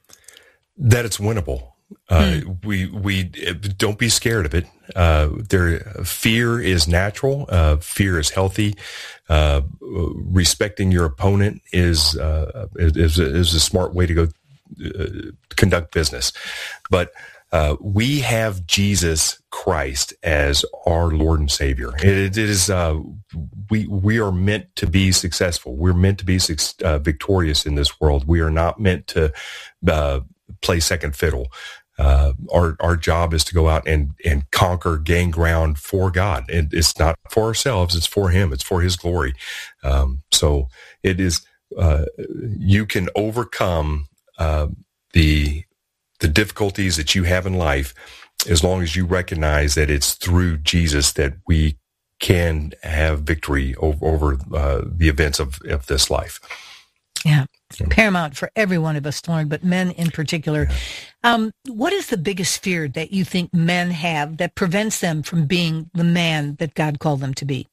S1: That it's winnable. Uh, hmm. we, we don't be scared of it. Uh, there, fear is natural. Uh, fear is healthy. Uh, respecting your opponent is, uh, is, is a smart way to go uh, conduct business. But, uh, we have Jesus Christ as our Lord and Savior. It, it is, uh, we, we are meant to be successful. We're meant to be uh, victorious in this world. We are not meant to, uh, play second fiddle. Uh, our, our job is to go out and, and conquer, gain ground for God. And it's not for ourselves. It's for Him. It's for His glory. Um, so it is, uh, you can overcome, uh, the, the difficulties that you have in life as long as you recognize that it's through Jesus that we can have victory over, over uh, the events of, of this life.
S2: Yeah. Paramount for every one of us to learn, but men in particular. Um, what is the biggest fear that you think men have that prevents them from being the man that God called them to be?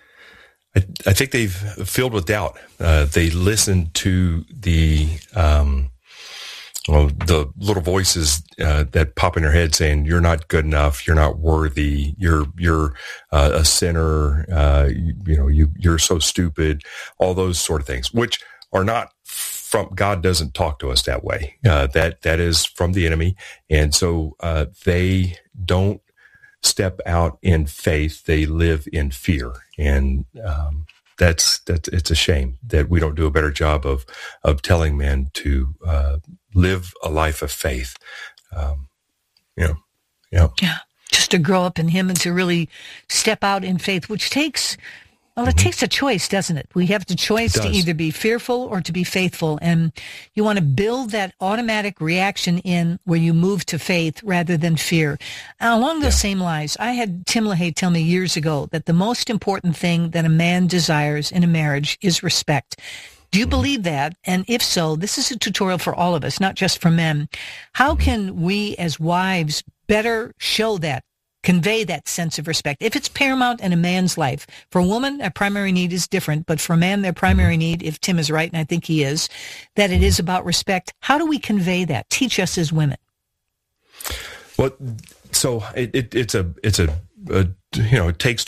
S1: I, I think they've filled with doubt. Uh, they listen to the um, well, the little voices uh, that pop in their head saying, "You're not good enough. You're not worthy. You're you're uh, a sinner. Uh, you, you know, you you're so stupid." All those sort of things, which are not from God. Doesn't talk to us that way. Uh, that that is from the enemy, and so uh, they don't step out in faith. They live in fear, and um, that's that's it's a shame that we don't do a better job of of telling men to uh, live a life of faith. Um, you know, yeah,
S2: yeah, just to grow up in Him and to really step out in faith, which takes. Well, it mm-hmm. takes a choice, doesn't it? We have the choice to either be fearful or to be faithful. And you want to build that automatic reaction in where you move to faith rather than fear. And along those yeah. same lines, I had Tim LaHaye tell me years ago that the most important thing that a man desires in a marriage is respect. Do you mm-hmm. believe that? And if so, this is a tutorial for all of us, not just for men. How mm-hmm. can we as wives better show that? Convey that sense of respect. If it's paramount in a man's life, for a woman, their primary need is different, but for a man, their primary need, if Tim is right, and I think he is, that it is about respect. How do we convey that? Teach us as women.
S1: Well, so it, it, it's a, it's a, a, you know, it takes two.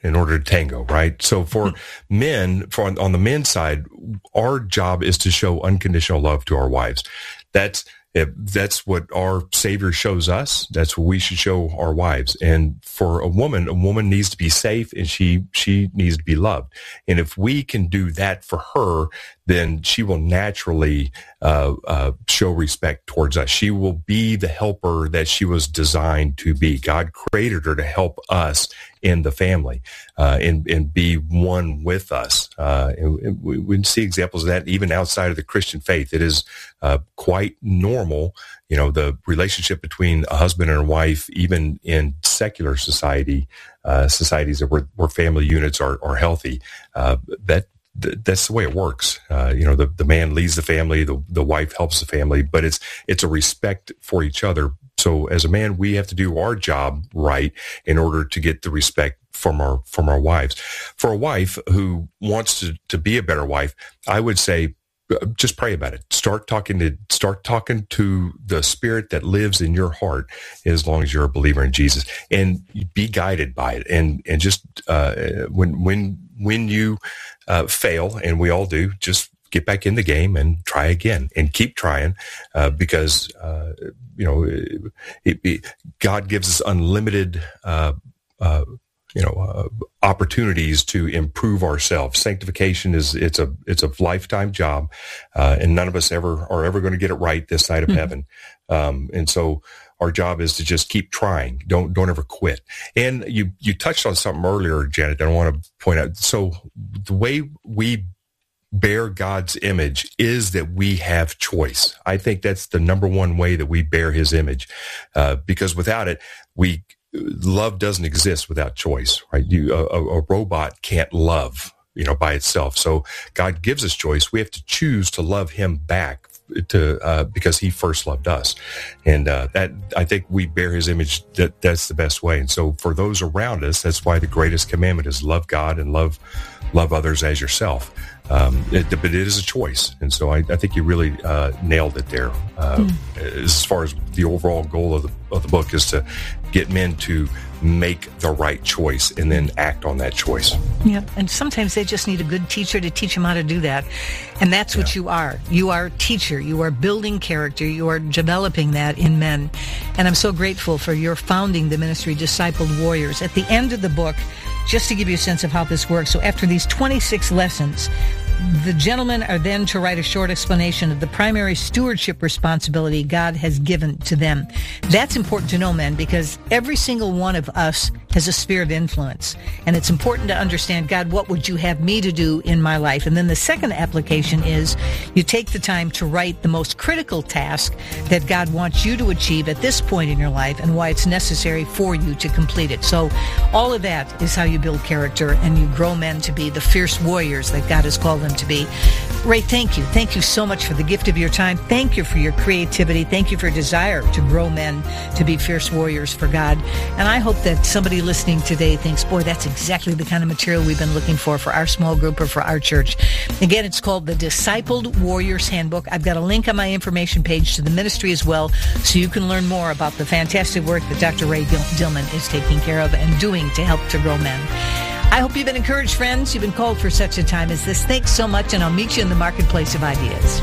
S1: in order to tango, right? So for men, for on, on the men's side, our job is to show unconditional love to our wives. That's If that's what our Savior shows us, that's what we should show our wives. And for a woman, a woman needs to be safe and she, she needs to be loved. And if we can do that for her, then she will naturally uh, uh, show respect towards us. She will be the helper that she was designed to be. God created her to help us in the family uh, and, and be one with us. Uh, and, and we, we see examples of that even outside of the Christian faith. It is uh, quite normal, you know, the relationship between a husband and a wife, even in secular society, uh, societies that where, where family units are, are healthy. Uh, that That's the way it works. Uh, you know, the, the man leads the family, the, the wife helps the family, but it's, it's a respect for each other. So as a man, we have to do our job right in order to get the respect from our, from our wives. For a wife who wants to, to be a better wife, I would say, just pray about it. Start talking to, start talking to the spirit that lives in your heart as long as you're a believer in Jesus, and be guided by it. And, and just, uh, when, when, when you, uh, fail, and we all do, just get back in the game and try again and keep trying, uh, because, uh, you know, it, it, God gives us unlimited, uh, uh, you know, uh, opportunities to improve ourselves. Sanctification is, it's a, it's a lifetime job. Uh, and none of us ever are ever going to get it right this side of mm-hmm. heaven. Um, and so our job is to just keep trying. Don't, don't ever quit. And you, you touched on something earlier, Janet, that I want to point out. So the way we bear God's image is that we have choice. I think that's the number one way that we bear his image. Uh, because without it, we, love doesn't exist without choice, right? You, a, a robot can't love, you know, by itself. So God gives us choice. We have to choose to love him back to, uh, because he first loved us. And, uh, that, I think we bear his image. That that's the best way. And so for those around us, that's why the greatest commandment is love God and love, love others as yourself. Um, it, but it is a choice. And so I, I think you really, uh, nailed it there. Uh, mm. As far as the overall goal of the, of the book is to get men to make the right choice and then act on that choice.
S2: Yeah. And sometimes they just need a good teacher to teach them how to do that. And that's what yeah. you are. You are a teacher. You are building character. You are developing that in men. And I'm so grateful for your founding the ministry Discipled Warriors. At the end of the book, just to give you a sense of how this works, so after these twenty-six lessons, the gentlemen are then to write a short explanation of the primary stewardship responsibility God has given to them. That's important to know, men, because every single one of us has a sphere of influence. And it's important to understand, God, what would you have me to do in my life? And then the second application is you take the time to write the most critical task that God wants you to achieve at this point in your life and why it's necessary for you to complete it. So all of that is how you build character and you grow men to be the fierce warriors that God has called them to be. Ray, thank you. Thank you so much for the gift of your time. Thank you for your creativity. Thank you for your desire to grow men to be fierce warriors for God. And I hope that somebody listening today thinks, boy, that's exactly the kind of material we've been looking for for our small group or for our church. Again, it's called the Discipled Warriors Handbook. I've got a link on my information page to the ministry as well, so you can learn more about the fantastic work that Doctor Ray Dillman is taking care of and doing to help to grow men. I hope you've been encouraged, friends. You've been called for such a time as this. Thanks so much, and I'll meet you in the marketplace of ideas.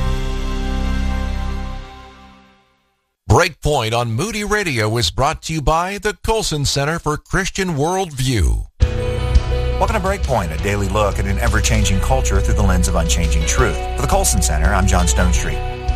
S21: Breakpoint on Moody Radio is brought to you by the Colson Center for Christian Worldview.
S22: Welcome to Breakpoint, a daily look at an ever-changing culture through the lens of unchanging truth. For the Colson Center, I'm John Stonestreet.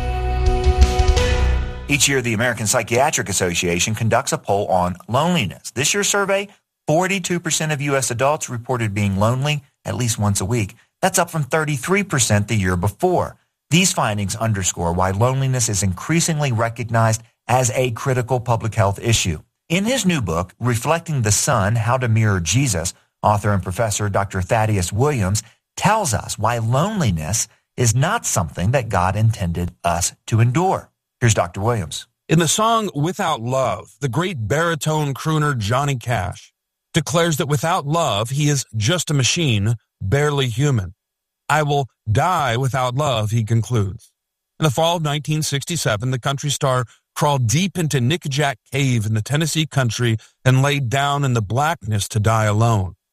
S22: Each year, the American Psychiatric Association conducts a poll on loneliness. This year's survey, forty-two percent of U S adults reported being lonely at least once a week. That's up from thirty-three percent the year before. These findings underscore why loneliness is increasingly recognized as a critical public health issue. In his new book, Reflecting the Son, How to Mirror Jesus, author and professor Doctor Thaddeus Williams tells us why loneliness is not something that God intended us to endure. Here's Doctor Williams.
S23: In the song Without Love, the great baritone crooner Johnny Cash declares that without love, he is just a machine, barely human. I will die without love, he concludes. In the fall of nineteen sixty-seven, the country star crawled deep into Nickajack Cave in the Tennessee country and laid down in the blackness to die alone.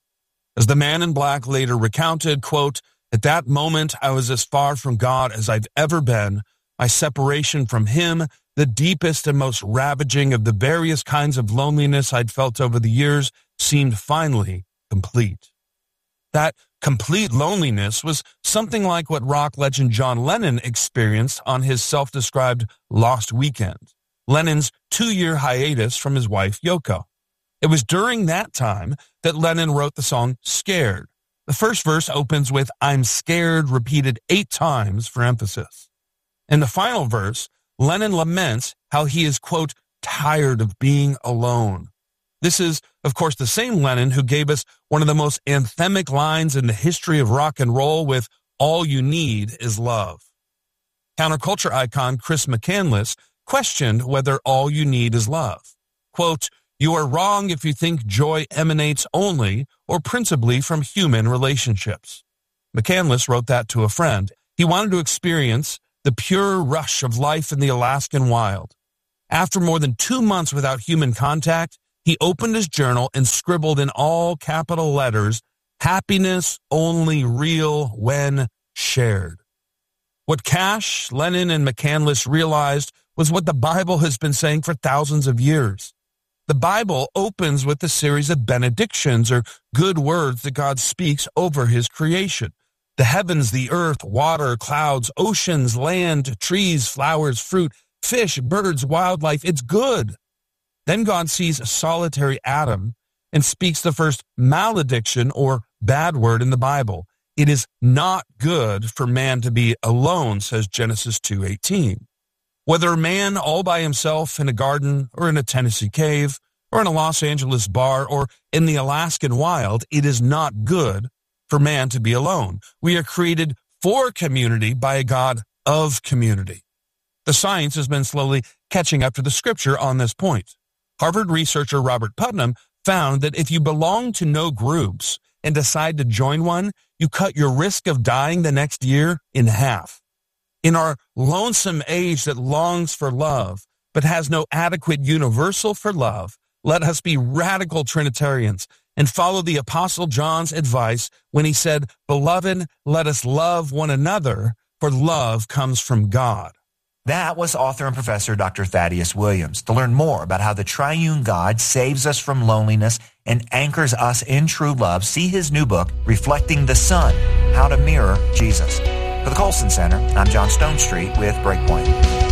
S23: As the man in black later recounted, quote, "At that moment, I was as far from God as I've ever been. My separation from him, the deepest and most ravaging of the various kinds of loneliness I'd felt over the years, seemed finally complete." That complete loneliness was something like what rock legend John Lennon experienced on his self-described Lost Weekend, Lennon's two-year hiatus from his wife Yoko. It was during that time that Lennon wrote the song Scared. The first verse opens with "I'm scared" repeated eight times for emphasis. In the final verse, Lennon laments how he is, quote, "tired of being alone." This is, of course, the same Lennon who gave us one of the most anthemic lines in the history of rock and roll with "All you need is love." Counterculture icon Chris McCandless questioned whether all you need is love. Quote, "You are wrong if you think joy emanates only or principally from human relationships." McCandless wrote that to a friend. He wanted to experience the pure rush of life in the Alaskan wild. After more than two months without human contact, he opened his journal and scribbled in all capital letters, "Happiness only real when shared." What Cash, Lennon, and McCandless realized was what the Bible has been saying for thousands of years. The Bible opens with a series of benedictions or good words that God speaks over his creation. The heavens, the earth, water, clouds, oceans, land, trees, flowers, fruit, fish, birds, wildlife, it's good. Then God sees a solitary Adam and speaks the first malediction or bad word in the Bible. It is not good for man to be alone, says Genesis two eighteen. Whether a man all by himself in a garden or in a Tennessee cave or in a Los Angeles bar or in the Alaskan wild, it is not good for man to be alone. We are created for community by a God of community. The science has been slowly catching up to the scripture on this point. Harvard researcher Robert Putnam found that if you belong to no groups and decide to join one, you cut your risk of dying the next year in half. In our lonesome age that longs for love, but has no adequate universal for love, let us be radical Trinitarians and follow the Apostle John's advice when he said, "Beloved, let us love one another, for love comes from God."
S22: That was author and professor Doctor Thaddeus Williams. To learn more about how the triune God saves us from loneliness and anchors us in true love, see his new book, Reflecting the Sun, How to Mirror Jesus. For the Colson Center, I'm John Stonestreet with Breakpoint.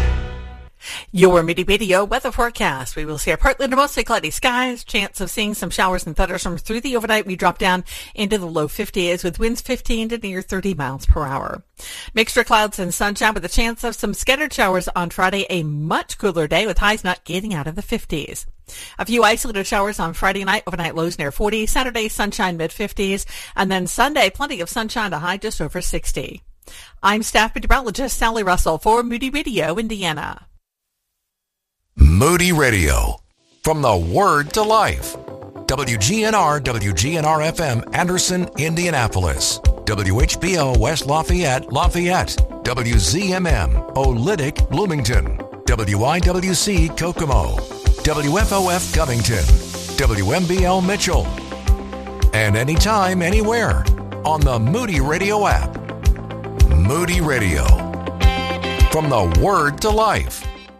S4: Your Moody Radio weather forecast. We will see a partly to mostly cloudy skies, chance of seeing some showers and thunderstorms through the overnight. We drop down into the low fifties with winds fifteen to near thirty miles per hour. Mixture clouds and sunshine with a chance of some scattered showers on Friday, a much cooler day with highs not getting out of the fifties. A few isolated showers on Friday night, overnight lows near forty, Saturday sunshine mid fifties, and then Sunday plenty of sunshine, a high just over sixty. I'm staff meteorologist Sally Russell for Moody Radio, Indiana.
S21: Moody Radio, from the Word to Life. W G N R, W G N R F M, Anderson, Indianapolis. W H B O, West Lafayette, Lafayette. W Z M M, Olytic, Bloomington. W I W C, Kokomo. W F O F, Covington. W M B L, Mitchell. And anytime, anywhere, on the Moody Radio app. Moody Radio, from the Word to Life.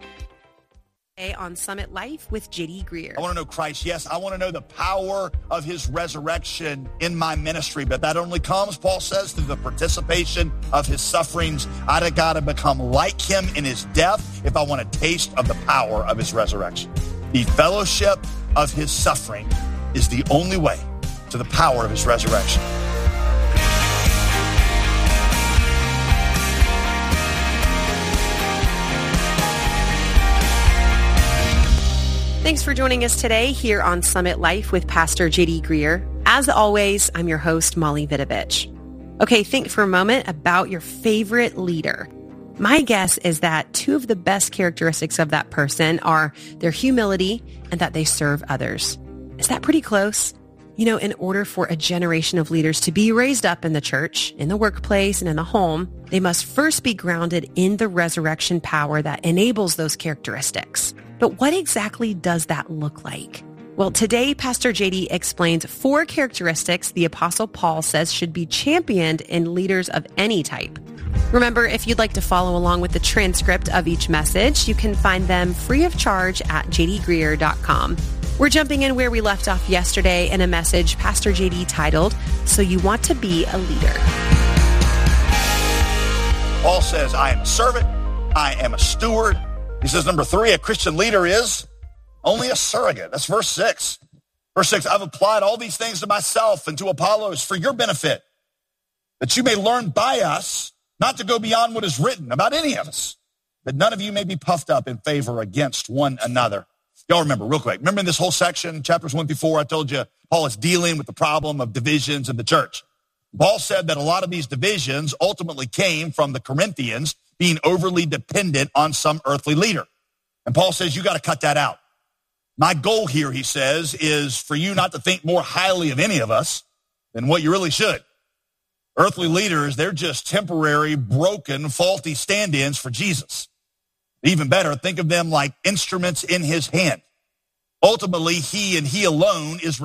S7: On Summit Life with J D Greer.
S8: I want to know Christ. Yes, I want to know the power of his resurrection in my ministry, but that only comes, Paul says, through the participation of his sufferings. I got to become like him in his death if I want a taste of the power of his resurrection. The fellowship of his suffering is the only way to the power of his resurrection.
S7: Thanks for joining us today here on Summit Life with Pastor J D Greer. As always, I'm your host, Molly Vidovich. Okay, think for a moment about your favorite leader. My guess is that two of the best characteristics of that person are their humility and that they serve others. Is that pretty close? You know, in order for a generation of leaders to be raised up in the church, in the workplace, and in the home, they must first be grounded in the resurrection power that enables those characteristics. But what exactly does that look like? Well, today, Pastor J D explains four characteristics the Apostle Paul says should be championed in leaders of any type. Remember, if you'd like to follow along with the transcript of each message, you can find them free of charge at j d greer dot com. We're jumping in where we left off yesterday in a message Pastor J D titled, So You Want to Be a Leader.
S8: Paul says, I am a servant. I am a steward. He says, number three, a Christian leader is only a surrogate. That's verse six. Verse six, I've applied all these things to myself and to Apollos for your benefit, that you may learn by us not to go beyond what is written about any of us, that none of you may be puffed up in favor against one another. Y'all remember, real quick, remember in this whole section, chapters one through four, I told you Paul is dealing with the problem of divisions in the church. Paul said that a lot of these divisions ultimately came from the Corinthians being overly dependent on some earthly leader. And Paul says, you got to cut that out. My goal here, he says, is for you not to think more highly of any of us than what you really should. Earthly leaders, they're just temporary, broken, faulty stand-ins for Jesus. Even better, think of them like instruments in his hand. Ultimately, he and he alone is